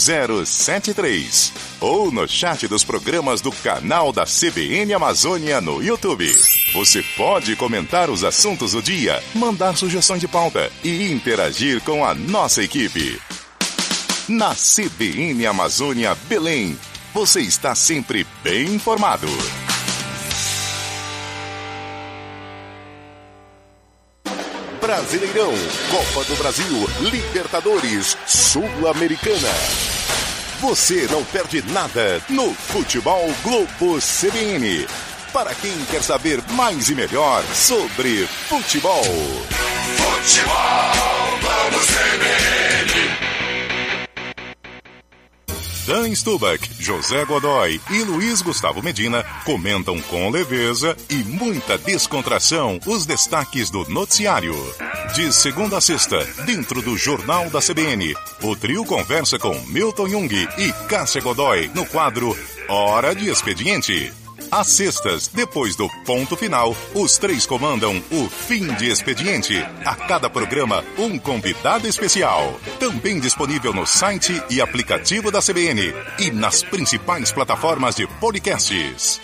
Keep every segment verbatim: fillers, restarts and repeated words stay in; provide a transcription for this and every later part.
zero sete três ou no chat dos programas do canal da C B N Amazônia no YouTube. Você pode comentar os assuntos do dia, mandar sugestão de pauta e interagir com a nossa equipe. Na C B N Amazônia Belém, você está sempre bem informado. Brasileirão, Copa do Brasil, Libertadores, Sul-Americana. Você não perde nada no Futebol Globo C B N. Para quem quer saber mais e melhor sobre futebol. Futebol Globo C B N. Dan Stubach, José Godoy e Luiz Gustavo Medina comentam com leveza e muita descontração os destaques do noticiário. De segunda a sexta, dentro do Jornal da C B N, o trio conversa com Milton Jung e Cássia Godoy no quadro Hora de Expediente. Às sextas, depois do ponto final, os três comandam o Fim de Expediente. A cada programa, um convidado especial. Também disponível no site e aplicativo da C B N e nas principais plataformas de podcasts.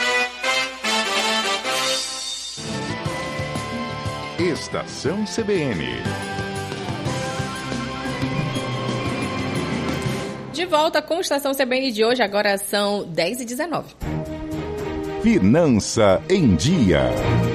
Estação C B N. De volta com a Estação C B N de hoje, agora são dez e dezenove. Finança em Dia.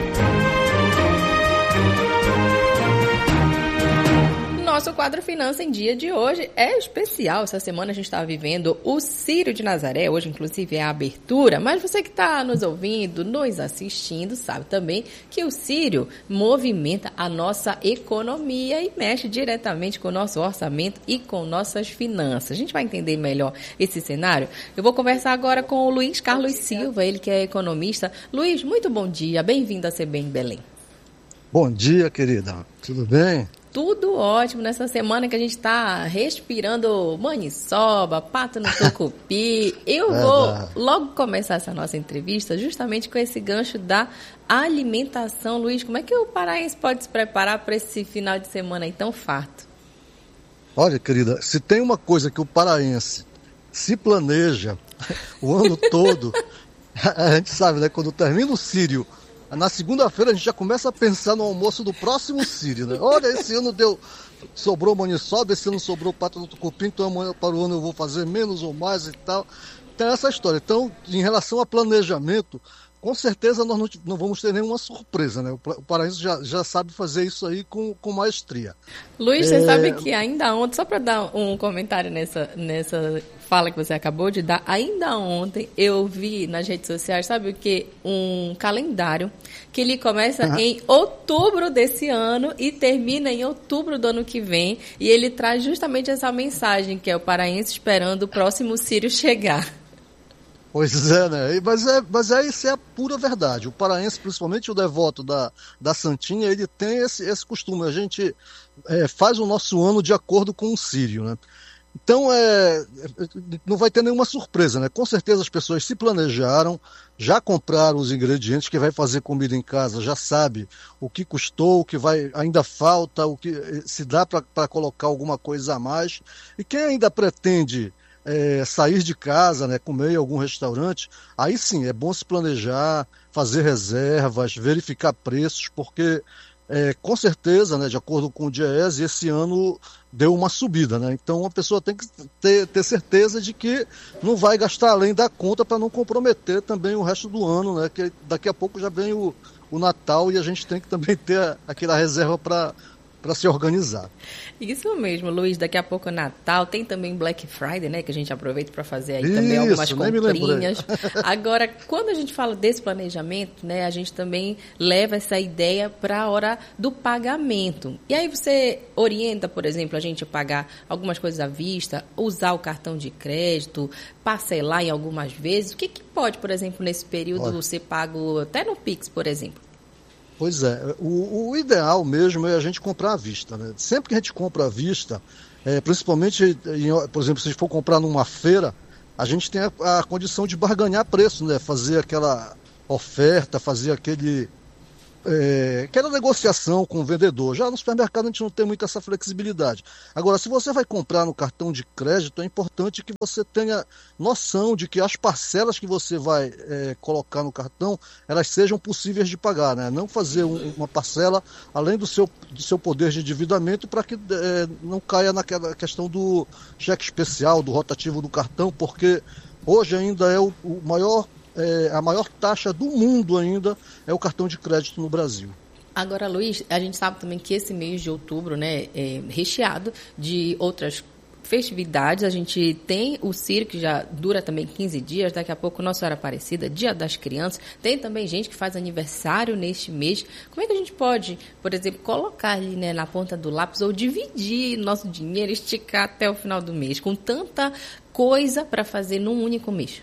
Nosso quadro Finança em Dia de hoje é especial. Essa semana a gente está vivendo o Círio de Nazaré. Hoje, inclusive, é a abertura. Mas você que está nos ouvindo, nos assistindo, sabe também que o Círio movimenta a nossa economia e mexe diretamente com o nosso orçamento e com nossas finanças. A gente vai entender melhor esse cenário. Eu vou conversar agora com o Luiz Carlos Silva, ele que é economista. Luiz, muito bom dia. Bem-vindo à C B N Belém. Bom dia, querida. Tudo bem? Tudo ótimo nessa semana que a gente está respirando maniçoba, pato no tucupi. Eu é vou da... logo começar essa nossa entrevista justamente com esse gancho da alimentação. Luiz, como é que o paraense pode se preparar para esse final de semana aí tão farto? Olha, querida, se tem uma coisa que o paraense se planeja o ano todo, a gente sabe, né? Quando termina o Círio, na segunda-feira a gente já começa a pensar no almoço do próximo Círio, né? Olha, esse ano deu, sobrou maniçoba, esse ano sobrou pato no tucupi, então amanhã para o ano eu vou fazer menos ou mais e tal. Tem essa história. Então, em relação a planejamento, com certeza nós não, não vamos ter nenhuma surpresa, né? O paraense já, já sabe fazer isso aí com, com maestria. Luiz, é... você sabe que ainda ontem, só para dar um comentário nessa, nessa fala que você acabou de dar, ainda ontem eu vi nas redes sociais, sabe o que? Um calendário que ele começa uhum. em outubro desse ano e termina em outubro do ano que vem, e ele traz justamente essa mensagem, que é o paraense esperando o próximo Círio chegar. Pois é, né? Mas, é, mas é, isso é a pura verdade. O paraense, principalmente o devoto da, da Santinha, ele tem esse, esse costume. A gente é, faz o nosso ano de acordo com o Círio, né? Então, é, não vai ter nenhuma surpresa, né? Com certeza as pessoas se planejaram, já compraram os ingredientes, que vai fazer comida em casa, já sabe o que custou, o que vai, ainda falta, o que se dá para colocar alguma coisa a mais. E quem ainda pretende É, sair de casa, né, comer em algum restaurante, aí sim, é bom se planejar, fazer reservas, verificar preços, porque é, com certeza, né, de acordo com o Diese, esse ano deu uma subida, né? Então a pessoa tem que ter, ter certeza de que não vai gastar além da conta para não comprometer também o resto do ano, né? Que daqui a pouco já vem o, o Natal e a gente tem que também ter aquela reserva para para se organizar. Isso mesmo, Luiz, daqui a pouco é Natal, tem também Black Friday, né, que a gente aproveita para fazer aí Isso, também algumas comprinhas. Agora, quando a gente fala desse planejamento, né, a gente também leva essa ideia para a hora do pagamento. E aí você orienta, por exemplo, a gente a pagar algumas coisas à vista, usar o cartão de crédito, parcelar em algumas vezes. O que, que pode, por exemplo, nesse período Olha. ser pago até no Pix, por exemplo? Pois é, o, o ideal mesmo é a gente comprar à vista, né? Sempre que a gente compra à vista, é, principalmente, em, por exemplo, se a gente for comprar numa feira, a gente tem a, a condição de barganhar preço, né? Fazer aquela oferta, fazer aquele, é, aquela negociação com o vendedor. Já no supermercado a gente não tem muito essa flexibilidade. Agora, se você vai comprar no cartão de crédito, é importante que você tenha noção de que as parcelas que você vai é, colocar no cartão, elas sejam possíveis de pagar, né? Não fazer um, uma parcela além do seu, do seu poder de endividamento para que é, não caia naquela questão do cheque especial, do rotativo do cartão, porque hoje ainda é o, o maior, é, a maior taxa do mundo ainda é o cartão de crédito no Brasil. Agora, Luiz, a gente sabe também que esse mês de outubro, né, é recheado de outras festividades. A gente tem o Círio, que já dura também quinze dias, daqui a pouco Nossa Senhora Aparecida, Dia das Crianças. Tem também gente que faz aniversário neste mês. Como é que a gente pode, por exemplo, colocar ali, né, na ponta do lápis ou dividir nosso dinheiro, esticar até o final do mês, com tanta coisa para fazer num único mês?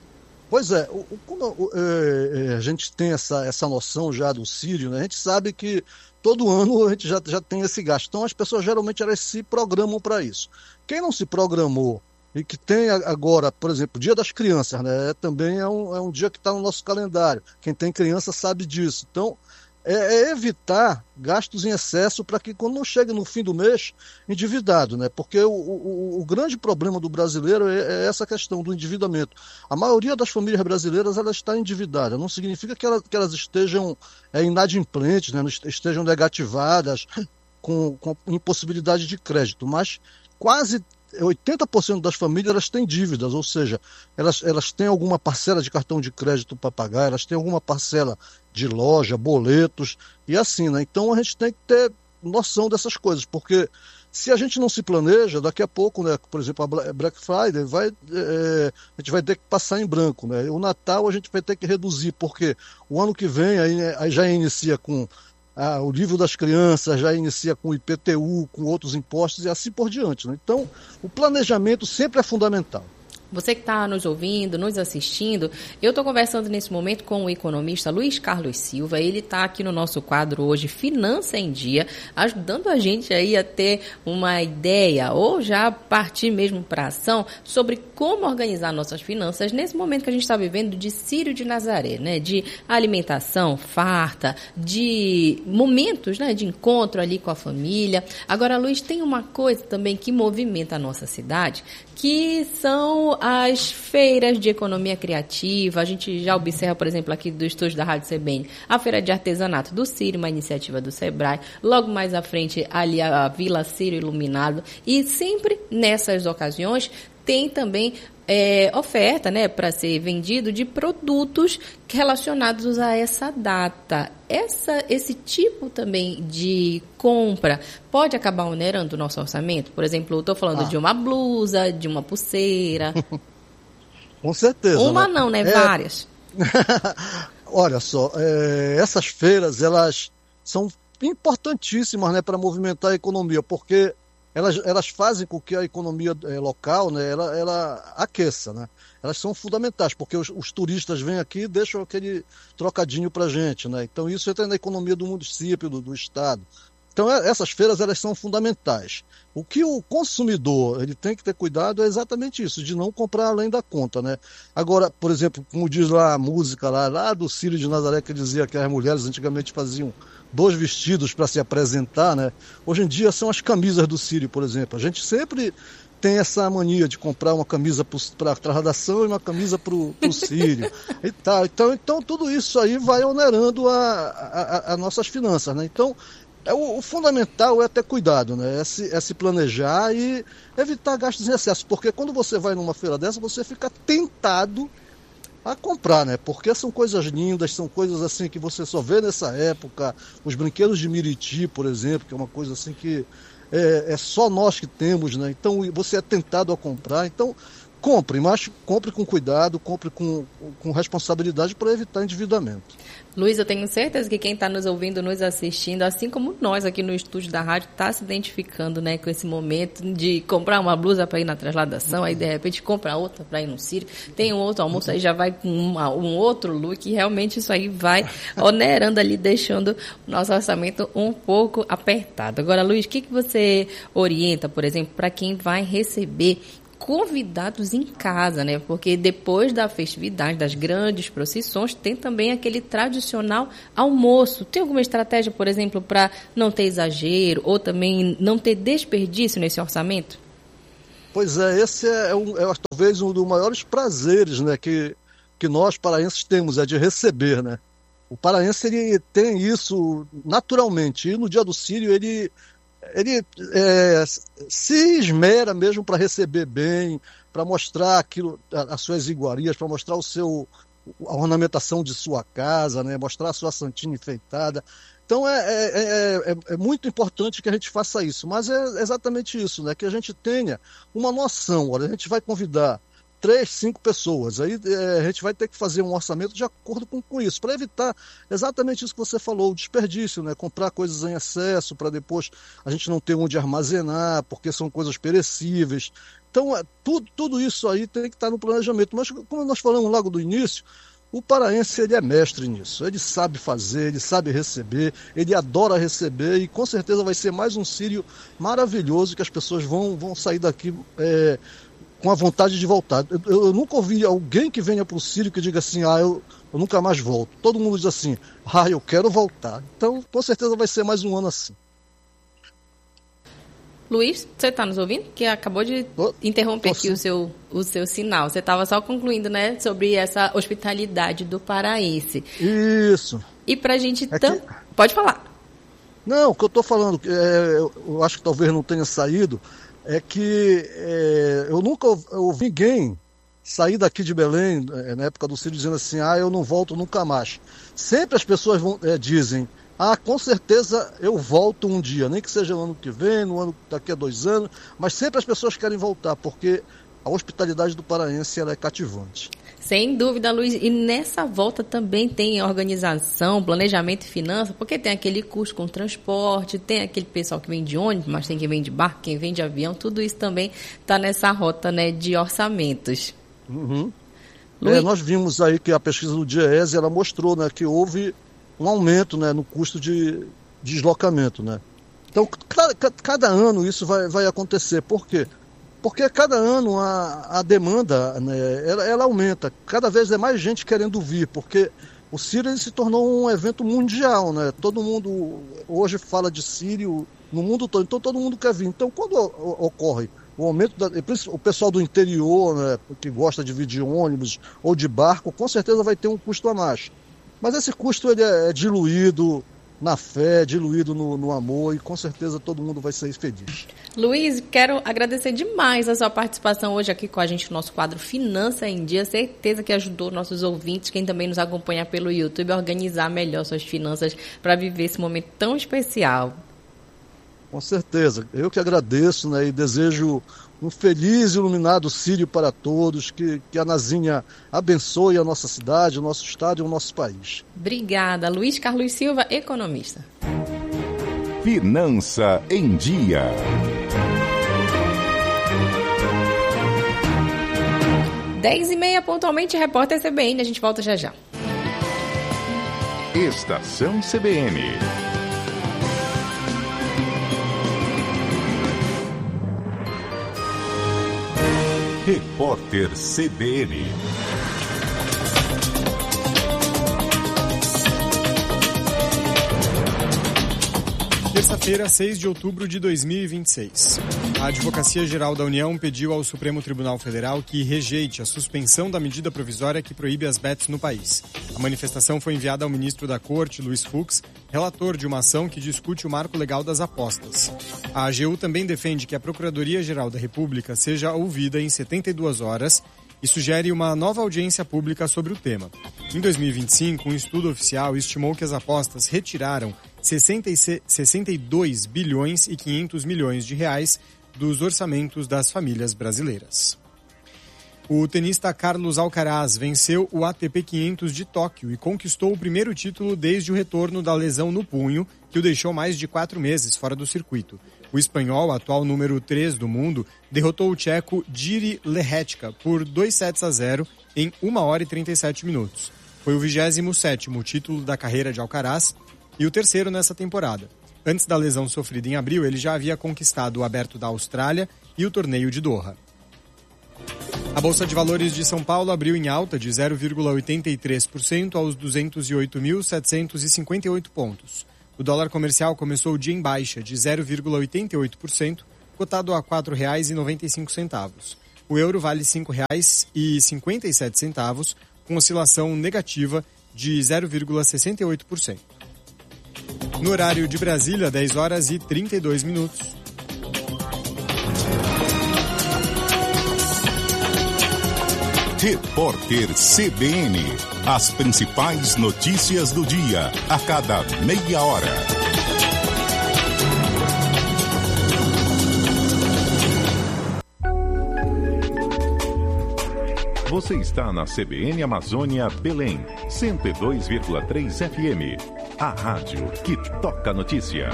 Pois é, o, o, como o, é, a gente tem essa, essa noção já do Círio, né, a gente sabe que todo ano a gente já, já tem esse gasto. Então as pessoas geralmente elas se programam para isso. Quem não se programou e que tem agora, por exemplo, Dia das Crianças, né, também é um, é um dia que está no nosso calendário. Quem tem criança sabe disso. Então é, é evitar gastos em excesso para que quando não chegue no fim do mês endividado, né? Porque o, o, o grande problema do brasileiro é, é essa questão do endividamento. A maioria das famílias brasileiras ela está endividada. Não significa que, ela, que elas estejam é, inadimplentes, né? Estejam negativadas com, com impossibilidade de crédito, mas quase oitenta por cento das famílias elas têm dívidas, ou seja, elas, elas têm alguma parcela de cartão de crédito para pagar, elas têm alguma parcela de loja, boletos e assim, né? Então a gente tem que ter noção dessas coisas, porque se a gente não se planeja, daqui a pouco, né, por exemplo, a Black Friday, vai, é, a gente vai ter que passar em branco, né? O Natal a gente vai ter que reduzir, porque o ano que vem aí, aí já inicia com Ah, o livro das crianças, já inicia com o I P T U, com outros impostos e assim por diante, né? Então, o planejamento sempre é fundamental. Você que está nos ouvindo, nos assistindo, eu estou conversando nesse momento com o economista Luiz Carlos Silva. Ele está aqui no nosso quadro hoje, Finança em Dia, ajudando a gente aí a ter uma ideia ou já partir mesmo para a ação sobre como organizar nossas finanças nesse momento que a gente está vivendo de Círio de Nazaré, né? De alimentação farta, de momentos, né, de encontro ali com a família. Agora, Luiz, tem uma coisa também que movimenta a nossa cidade, que são as feiras de economia criativa. A gente já observa, por exemplo, aqui do estúdio da Rádio C B N, a Feira de Artesanato do Círio, uma iniciativa do Sebrae. Logo mais à frente, ali a Vila Círio Iluminado. E sempre nessas ocasiões tem também é, oferta, né, para ser vendido de produtos relacionados a essa data. Essa, esse tipo também de compra pode acabar onerando o nosso orçamento? Por exemplo, eu estou falando ah. de uma blusa, de uma pulseira. Com certeza. Uma né? não, né? É... Várias. Olha só, é, essas feiras, elas são importantíssimas, né, para movimentar a economia, porque Elas, elas fazem com que a economia é, local, né, ela, ela aqueça, né? Elas são fundamentais, porque os, os turistas vêm aqui e deixam aquele trocadinho para a gente, né? Então isso entra na economia do município, do, do estado. Então é, essas feiras elas são fundamentais. O que o consumidor ele tem que ter cuidado é exatamente isso, de não comprar além da conta, né? Agora, por exemplo, como diz lá a música lá, lá do Círio de Nazaré, que dizia que as mulheres antigamente faziam dois vestidos para se apresentar, né? Hoje em dia são as camisas do Círio, por exemplo. A gente sempre tem essa mania de comprar uma camisa para a trasladação e uma camisa para o Círio e tal. Então, então tudo isso aí vai onerando as nossas finanças, né? Então é o, o fundamental é ter cuidado, né? É se, é se planejar e evitar gastos em excesso, porque quando você vai numa feira dessa, você fica tentado a comprar, né? Porque são coisas lindas, são coisas assim que você só vê nessa época. Os brinquedos de Miriti, por exemplo, que é uma coisa assim que é, é só nós que temos, né? Então você é tentado a comprar. Então compre, mas compre com cuidado, compre com, com responsabilidade para evitar endividamento. Luiz, eu tenho certeza que quem está nos ouvindo, nos assistindo, assim como nós aqui no estúdio da rádio, está se identificando, né, com esse momento de comprar uma blusa para ir na trasladação, aí de repente compra outra para ir no Círio, tem um outro almoço, aí já vai com uma, um outro look, e realmente isso aí vai onerando ali, deixando o nosso orçamento um pouco apertado. Agora, Luiz, o que, que você orienta, por exemplo, para quem vai receber convidados em casa, né? Porque depois da festividade, das grandes procissões, tem também aquele tradicional almoço. Tem alguma estratégia, por exemplo, para não ter exagero ou também não ter desperdício nesse orçamento? Pois é, esse é, um, é talvez um dos maiores prazeres, né, que, que nós paraenses temos, é de receber, né? O paraense, ele tem isso naturalmente, e no dia do Círio ele, ele é, se esmera mesmo para receber bem, para mostrar aquilo, as suas iguarias, para mostrar o seu, a ornamentação de sua casa, né? Mostrar a sua santinha enfeitada. Então é, é, é, é muito importante que a gente faça isso, mas é exatamente isso, né? Que a gente tenha uma noção. Olha, a gente vai convidar três, cinco pessoas, aí é, a gente vai ter que fazer um orçamento de acordo com, com isso, para evitar exatamente isso que você falou, o desperdício, né? Comprar coisas em excesso para depois a gente não ter onde armazenar, porque são coisas perecíveis. Então, é, tudo, tudo isso aí tem que estar no planejamento. Mas, como nós falamos logo do início, o paraense, ele é mestre nisso, ele sabe fazer, ele sabe receber, ele adora receber e com certeza vai ser mais um Círio maravilhoso que as pessoas vão, vão sair daqui é, com a vontade de voltar. Eu, eu nunca ouvi alguém que venha para o Círio que diga assim, ah, eu, eu nunca mais volto. Todo mundo diz assim, ah, eu quero voltar. Então, com certeza vai ser mais um ano assim. Luiz, você está nos ouvindo? Que acabou de oh, interromper aqui o seu, o seu sinal. Você estava só concluindo, né, sobre essa hospitalidade do paraense. Isso. E para a gente... É tam... que... Pode falar. Não, o que eu estou falando, é, eu, eu acho que talvez não tenha saído, é que é, eu nunca ouvi ninguém sair daqui de Belém, na época do Círio, dizendo assim, ah, eu não volto nunca mais. Sempre as pessoas vão, é, dizem, ah, com certeza eu volto um dia, nem que seja no ano que vem, no ano daqui a dois anos, mas sempre as pessoas querem voltar, porque a hospitalidade do paraense ela é cativante. Sem dúvida, Luiz. E nessa volta também tem organização, planejamento e finanças, porque tem aquele custo com transporte, tem aquele pessoal que vem de ônibus, mas tem quem vem de barco, quem vem de avião, tudo isso também está nessa rota, né, de orçamentos. Uhum. É, nós vimos aí que a pesquisa do DIEESE, ela mostrou, né, que houve um aumento, né, no custo de, de deslocamento, né? Então, cada, cada ano isso vai, vai acontecer. Por quê? Porque cada ano a, a demanda, né, ela, ela aumenta. Cada vez é mais gente querendo vir, porque o Círio ele se tornou um evento mundial, né? Todo mundo hoje fala de Círio no mundo todo, então todo mundo quer vir. Então, quando ocorre o aumento, da, o pessoal do interior, né, que gosta de vir de ônibus ou de barco, com certeza vai ter um custo a mais. Mas esse custo ele é diluído na fé, diluído no, no amor e com certeza todo mundo vai ser feliz. Luiz, quero agradecer demais a sua participação hoje aqui com a gente no nosso quadro Finança em Dia. Certeza que ajudou nossos ouvintes, quem também nos acompanha pelo YouTube, a organizar melhor suas finanças para viver esse momento tão especial. Com certeza. Eu que agradeço, né, e desejo um feliz e iluminado Círio para todos, que, que a Nazinha abençoe a nossa cidade, o nosso estado e o nosso país. Obrigada. Luiz Carlos Silva, economista. Finança em Dia. dez e meia pontualmente, repórter C B N. A gente volta já já. Estação C B N. Repórter C B N. Terça-feira, seis de outubro de dois mil e vinte e seis. A Advocacia Geral da União pediu ao Supremo Tribunal Federal que rejeite a suspensão da medida provisória que proíbe as bets no país. A manifestação foi enviada ao ministro da Corte, Luiz Fux, relator de uma ação que discute o marco legal das apostas. A A G U também defende que a Procuradoria-Geral da República seja ouvida em setenta e duas horas e sugere uma nova audiência pública sobre o tema. Em dois mil e vinte e cinco, um estudo oficial estimou que as apostas retiraram sessenta e dois bilhões e quinhentos milhões de reais dos orçamentos das famílias brasileiras. O tenista Carlos Alcaraz venceu o A T P quinhentos de Tóquio e conquistou o primeiro título desde o retorno da lesão no punho, que o deixou mais de quatro meses fora do circuito. O espanhol, atual número três do mundo, derrotou o tcheco Jiří Lehečka por dois sets a zero em uma hora e trinta e sete minutos. Foi o vigésimo sétimo título da carreira de Alcaraz e o terceiro nessa temporada. Antes da lesão sofrida em abril, ele já havia conquistado o Aberto da Austrália e o Torneio de Doha. A Bolsa de Valores de São Paulo abriu em alta de zero vírgula oitenta e três por cento aos duzentos e oito mil, setecentos e cinquenta e oito pontos. O dólar comercial começou o dia em baixa de zero vírgula oitenta e oito por cento, cotado a quatro reais e noventa e cinco centavos. O euro vale cinco reais e cinquenta e sete centavos, com oscilação negativa de zero vírgula sessenta e oito por cento. No horário de Brasília, dez horas e trinta e dois minutos. Repórter C B N. As principais notícias do dia, a cada meia hora. Você está na C B N Amazônia Belém, cento e dois vírgula três F M. A rádio que toca notícia.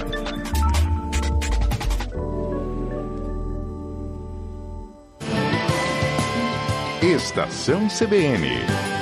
Estação C B N.